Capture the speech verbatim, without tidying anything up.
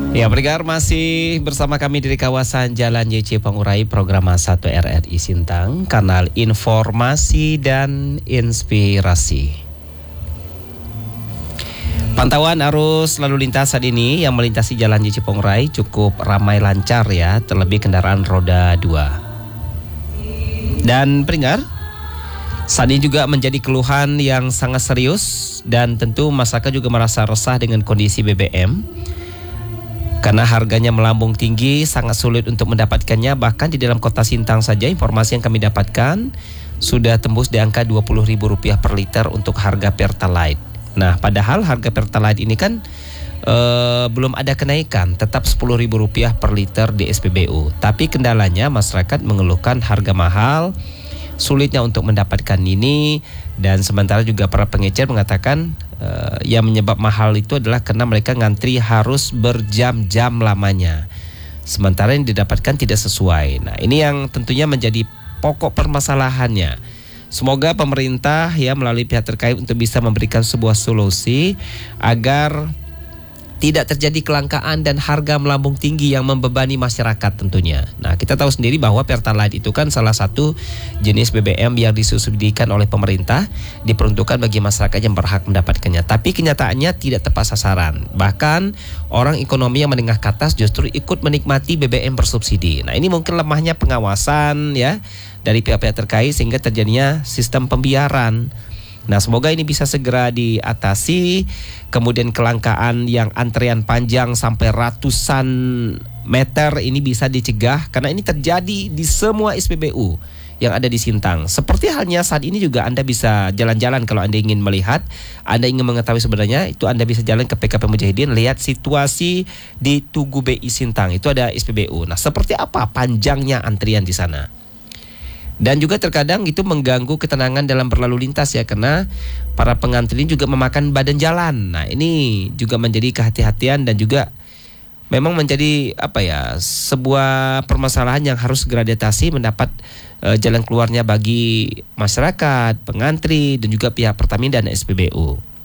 Ya, pendengar masih bersama kami dari kawasan Jalan Y C Pangurai, program satu R R I Sintang, kanal informasi dan inspirasi. Pantauan arus lalu lintas saat ini yang melintasi Jalan Y C Pangurai cukup ramai lancar ya, terlebih kendaraan roda dua. Dan pendengar, saat ini juga menjadi keluhan yang sangat serius dan tentu masyarakat juga merasa resah dengan kondisi B B M. Karena harganya melambung tinggi, sangat sulit untuk mendapatkannya. Bahkan di dalam kota Sintang saja, informasi yang kami dapatkan sudah tembus di angka dua puluh ribu rupiah per liter untuk harga Pertalite. Nah, padahal harga Pertalite ini kan uh, belum ada kenaikan, tetap sepuluh ribu rupiah per liter di S P B U. Tapi kendalanya masyarakat mengeluhkan harga mahal, sulitnya untuk mendapatkan ini. Dan sementara juga para pengecer mengatakan uh, yang menyebab mahal itu adalah karena mereka ngantri harus berjam-jam lamanya, sementara yang didapatkan tidak sesuai. Nah, ini yang tentunya menjadi pokok permasalahannya. Semoga pemerintah ya melalui pihak terkait untuk bisa memberikan sebuah solusi agar tidak terjadi kelangkaan dan harga melambung tinggi yang membebani masyarakat tentunya. Nah, kita tahu sendiri bahwa Pertalite itu kan salah satu jenis B B M yang disubsidikan oleh pemerintah, diperuntukkan bagi masyarakat yang berhak mendapatkannya. Tapi kenyataannya tidak tepat sasaran. Bahkan orang ekonomi yang menengah ke atas justru ikut menikmati B B M bersubsidi. Nah, ini mungkin lemahnya pengawasan ya dari pihak-pihak terkait sehingga terjadinya sistem pembiaran. Nah, semoga ini bisa segera diatasi. Kemudian kelangkaan yang antrean panjang sampai ratusan meter ini bisa dicegah, karena ini terjadi di semua S P B U yang ada di Sintang. Seperti halnya saat ini juga Anda bisa jalan-jalan kalau Anda ingin melihat, Anda ingin mengetahui sebenarnya, itu Anda bisa jalan ke P K P Mujahidin, lihat situasi di Tugu B I Sintang. Itu ada S P B U. Nah, seperti apa panjangnya antrian di sana? Dan juga terkadang itu mengganggu ketenangan dalam berlalu lintas ya, karena para pengantri juga memakan badan jalan. Nah, ini juga menjadi kehati-hatian dan juga memang menjadi apa ya, sebuah permasalahan yang harus segera diatasi, mendapat uh, jalan keluarnya bagi masyarakat, pengantri dan juga pihak Pertamina dan S P B U.